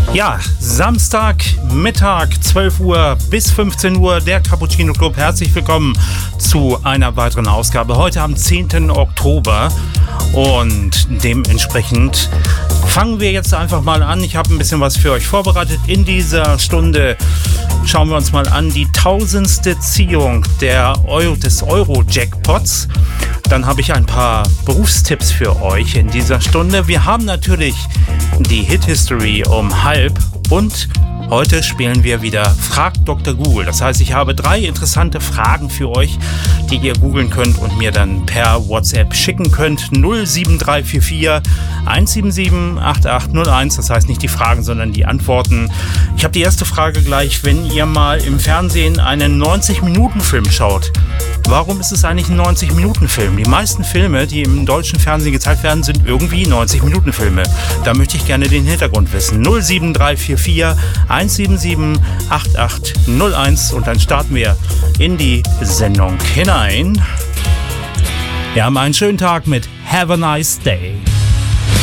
Ja, Samstag, Mittag, 12 Uhr bis 15 Uhr, der Cappuccino Club. Herzlich willkommen zu einer weiteren Ausgabe. Heute am 10. Oktober und dementsprechend fangen wir jetzt einfach mal an. Ich habe ein bisschen was für euch vorbereitet. In dieser Stunde schauen wir uns mal an die 1000. Ziehung des Euro-Jackpots. Dann habe ich ein paar Berufstipps für euch in dieser Stunde. Wir haben natürlich die Hit-History um 12:30 und heute spielen wir wieder Frag Dr. Google. Das heißt, ich habe 3 interessante Fragen für euch, die ihr googeln könnt und mir dann per WhatsApp schicken könnt. 07344 177 8801. Das heißt nicht die Fragen, sondern die Antworten. Ich habe die erste Frage gleich. Wenn ihr mal im Fernsehen einen 90-Minuten-Film schaut, warum ist es eigentlich ein 90-Minuten-Film? Die meisten Filme, die im deutschen Fernsehen gezeigt werden, sind irgendwie 90-Minuten-Filme. Da möchte ich gerne den Hintergrund wissen. 07344 177 8801 und dann starten wir in die Sendung hinein. Wir haben einen schönen Tag mit Have a Nice Day.